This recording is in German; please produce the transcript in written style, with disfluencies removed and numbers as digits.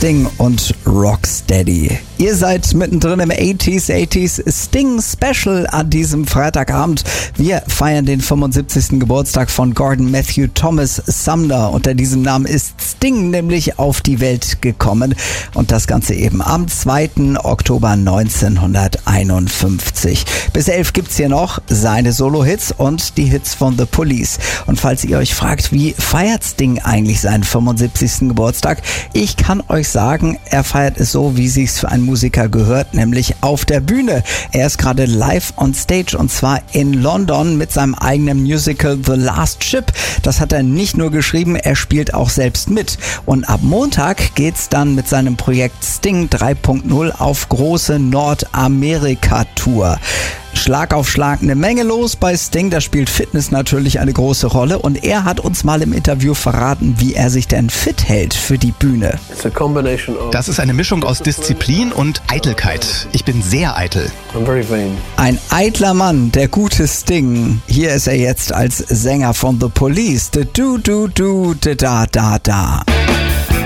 Sting und Rocksteady. Ihr seid mittendrin im 80s Sting Special an diesem Freitagabend. Wir feiern den 75. Geburtstag von Gordon Matthew Thomas Sumner. Unter diesem Namen ist Sting nämlich auf die Welt gekommen. Und das Ganze eben am 2. Oktober 1951. Bis 11 gibt's hier noch seine Solo-Hits und die Hits von The Police. Und falls ihr euch fragt, wie feiert Sting eigentlich seinen 75. Geburtstag? Ich kann euch sagen, er feiert es so, wie sich's für einen Musiker gehört, nämlich auf der Bühne. Er ist gerade live on stage und zwar in London mit seinem eigenen Musical The Last Ship. Das hat er nicht nur geschrieben, er spielt auch selbst mit. Und ab Montag geht's dann mit seinem Projekt Sting 3.0 auf große Nordamerika-Tour. Schlag auf Schlag eine Menge los bei Sting, da spielt Fitness natürlich eine große Rolle und er hat uns mal im Interview verraten, wie er sich denn fit hält für die Bühne. Das ist eine Mischung aus Disziplin und Eitelkeit. Ich bin sehr eitel. Ein eitler Mann, der gute Sting. Hier ist er jetzt als Sänger von The Police. Da.